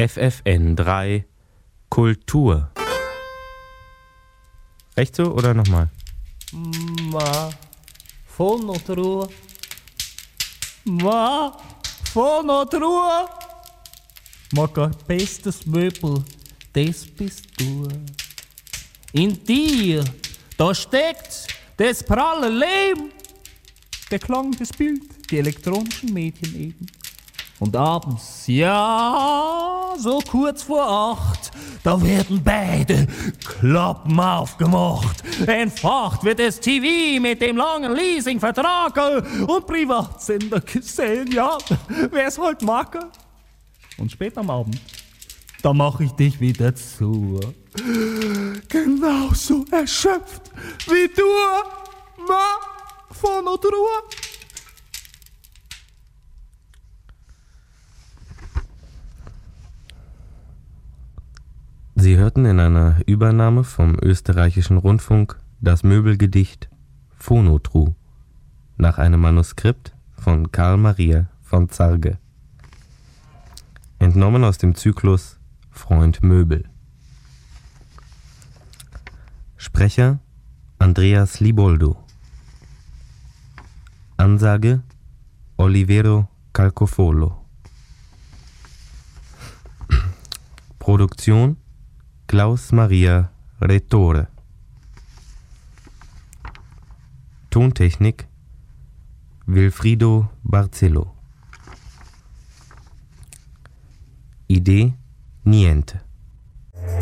FFN3 Kultur. Recht so oder nochmal? Voll noch Ruhe. Voll noch Ruhe. Mein bestes Möbel, das bist du. In dir, da steckt das pralle Leben. Der Klang, das Bild, die elektronischen Medien eben. Und abends, ja, so kurz vor 8, da werden beide Klappen aufgemacht. Entfacht wird das TV mit dem langen Leasingvertrag und Privatsender gesehen, ja, wer's halt mag. Und spät am Abend, da mach ich dich wieder zu. Genauso erschöpft wie du, von und Ruhe. Sie hörten in einer Übernahme vom österreichischen Rundfunk das Möbelgedicht Phonotru nach einem Manuskript von Karl Maria von Zarge. Entnommen aus dem Zyklus Freund Möbel. Sprecher Andreas Liboldo. Ansage Olivero Calcofolo. Produktion Klaus Maria Rettore. Tontechnik Wilfrido Barzello. Idee Niente.